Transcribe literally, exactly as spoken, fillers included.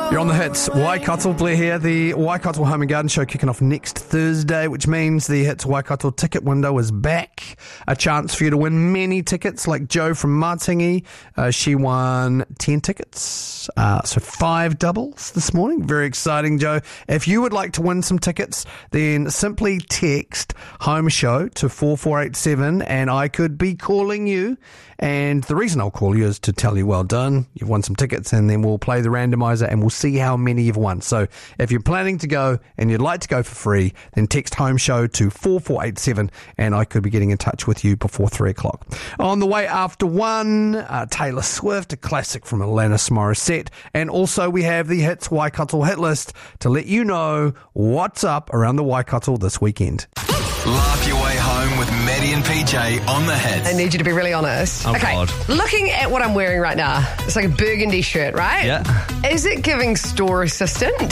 You're on the hits. Waikato, Blair here. The Waikato Home and Garden Show kicking off next Thursday, which means the Hits Waikato ticket window is back. A chance for you to win many tickets, like Jo from Martingi. Uh, she won ten tickets, uh, so five doubles this morning. Very exciting, Jo. If you would like to win some tickets, then simply text Home Show to four four eight seven, and I could be calling you. And the reason I'll call you is to tell you, well done, you've won some tickets, and then we'll play the randomizer and we'll see how many you've won. So if you're planning to go and you'd like to go for free, then text Home Show to four four eight seven, and I could be getting in touch with you before three o'clock. On the way after one, uh, Taylor Swift, a classic from Alanis Morissette, and also we have the Hits Waikato hit list to let you know what's up around the Waikato this weekend. Laugh your way home with Maddie and P J on the Hits. I need you to be really honest. Oh, okay, God. Looking at what I'm wearing right now, it's like a burgundy shirt, right? Yeah. Is it giving store assistant?